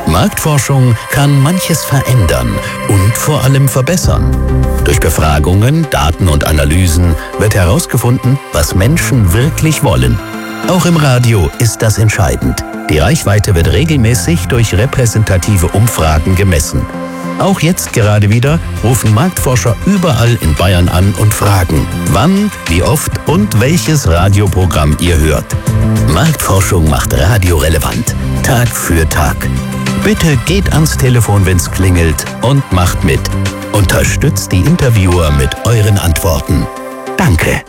Marktforschung kann manches verändern und vor allem verbessern. Durch Befragungen, Daten und Analysen wird herausgefunden, was Menschen wirklich wollen. Auch im Radio ist das entscheidend. Die Reichweite wird regelmäßig durch repräsentative Umfragen gemessen. Auch jetzt gerade wieder rufen Marktforscher überall in Bayern an und fragen, wann, wie oft und welches Radioprogramm ihr hört. Marktforschung macht Radio relevant, Tag für Tag. Bitte geht ans Telefon, wenn's klingelt, und macht mit. Unterstützt die Interviewer mit euren Antworten. Danke.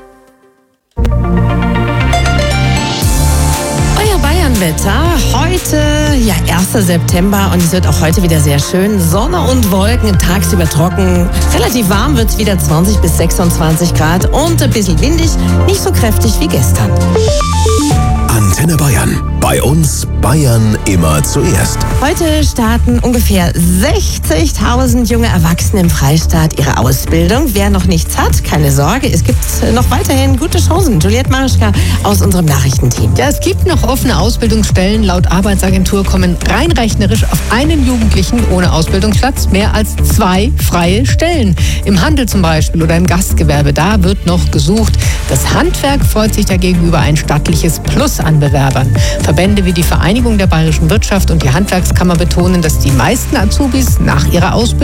Wetter. Heute, 1. September, und es wird auch heute wieder sehr schön. Sonne und Wolken, tagsüber trocken. Relativ warm wird es wieder, 20 bis 26 Grad und ein bisschen windig, nicht so kräftig wie gestern. Antenne Bayern. Bei uns Bayern immer zuerst. Heute starten ungefähr 60.000 junge Erwachsene im Freistaat ihre Ausbildung. Wer noch nichts hat, keine Sorge, es gibt noch weiterhin gute Chancen. Juliette Marischka aus unserem Nachrichtenteam. Ja, es gibt noch offene Ausbildungsstellen. Laut Arbeitsagentur kommen rein rechnerisch auf einen Jugendlichen ohne Ausbildungsplatz mehr als 2 freie Stellen. Im Handel zum Beispiel oder im Gastgewerbe, da wird noch gesucht. Das Handwerk freut sich dagegen über ein stattliches Plus an Bewerbern. Verbände wie die Vereinigung der Bayerischen Wirtschaft und die Handwerkskammer betonen, dass die meisten Azubis nach ihrer Ausbildung